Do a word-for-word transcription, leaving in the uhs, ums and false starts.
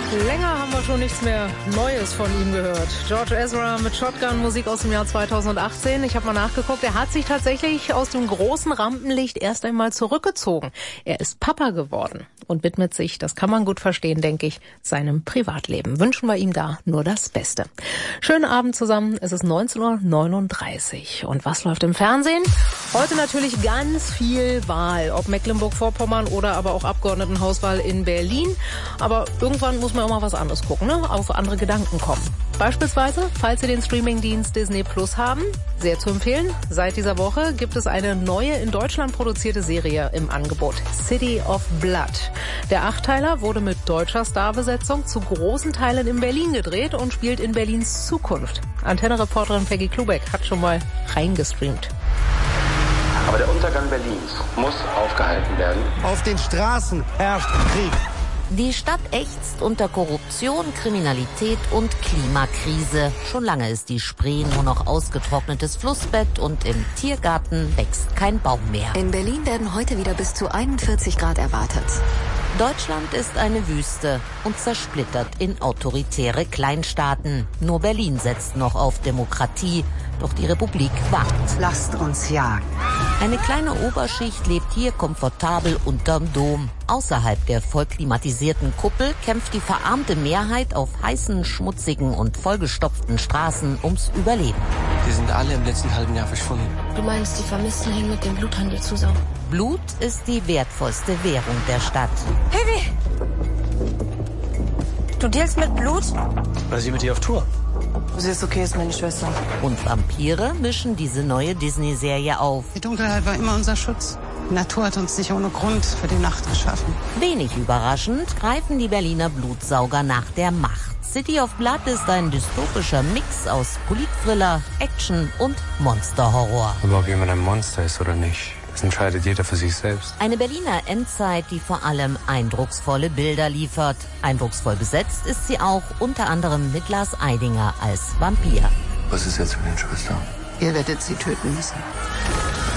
Länger haben wir schon nichts mehr Neues von ihm gehört. George Ezra mit Shotgun, Musik aus dem Jahr zweitausendachtzehn. Ich habe mal nachgeguckt, er hat sich tatsächlich aus dem großen Rampenlicht erst einmal zurückgezogen. Er ist Papa geworden und widmet sich, das kann man gut verstehen, denke ich, seinem Privatleben. Wünschen wir ihm da nur das Beste. Schönen Abend zusammen, es ist neunzehn Uhr neununddreißig. Und was läuft im Fernsehen? Heute natürlich ganz viel Wahl, ob Mecklenburg-Vorpommern oder aber auch Abgeordnetenhauswahl in Berlin. Aber irgendwann muss man auch mal was anderes gucken, ne? Auf andere Gedanken kommen. Beispielsweise, falls Sie den Streamingdienst Disney Plus haben, sehr zu empfehlen. Seit dieser Woche gibt es eine neue in Deutschland produzierte Serie im Angebot. City of Blood. Der Achtteiler wurde mit deutscher Starbesetzung zu großen Teilen in Berlin gedreht und spielt in Berlins Zukunft. Antenne-Reporterin Peggy Klubeck hat schon mal reingestreamt. Aber der Untergang Berlins muss aufgehalten werden. Auf den Straßen herrscht Krieg. Die Stadt ächzt unter Korruption, Kriminalität und Klimakrise. Schon lange ist die Spree nur noch ausgetrocknetes Flussbett und im Tiergarten wächst kein Baum mehr. In Berlin werden heute wieder bis zu einundvierzig Grad erwartet. Deutschland ist eine Wüste und zersplittert in autoritäre Kleinstaaten. Nur Berlin setzt noch auf Demokratie, doch die Republik wankt. Lasst uns jagen. Eine kleine Oberschicht lebt hier komfortabel unterm Dom. Außerhalb der voll klimatisierten Kuppel kämpft die verarmte Mehrheit auf heißen, schmutzigen und vollgestopften Straßen ums Überleben. Die sind alle im letzten halben Jahr verschwunden. Du meinst, die Vermissten hängen mit dem Bluthandel zusammen? Blut ist die wertvollste Währung der Stadt. Heavy! Du dealst mit Blut? War sie mit dir auf Tour? Sie ist okay, ist meine Schwester. Und Vampire mischen diese neue Disney-Serie auf. Die Dunkelheit war immer unser Schutz. Die Natur hat uns nicht ohne Grund für die Nacht geschaffen. Wenig überraschend greifen die Berliner Blutsauger nach der Macht. City of Blood ist ein dystopischer Mix aus Politthriller, Action und Monsterhorror. Aber ob jemand ein Monster ist oder nicht, das entscheidet jeder für sich selbst. Eine Berliner Endzeit, die vor allem eindrucksvolle Bilder liefert. Eindrucksvoll besetzt ist sie auch unter anderem mit Lars Eidinger als Vampir. Was ist jetzt mit den Schwestern? Ihr werdet sie töten müssen.